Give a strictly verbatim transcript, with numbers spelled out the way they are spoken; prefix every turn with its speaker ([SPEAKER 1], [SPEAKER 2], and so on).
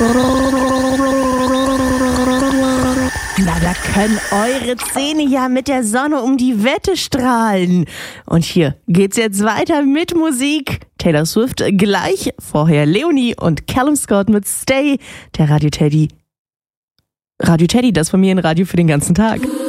[SPEAKER 1] Na, da können eure Zähne ja mit der Sonne um die Wette strahlen. Und hier geht's jetzt weiter mit Musik. Taylor Swift gleich, vorher Leonie und Callum Scott mit Stay. Der Radio Teddy. Radio Teddy, das Familienradio für den ganzen Tag.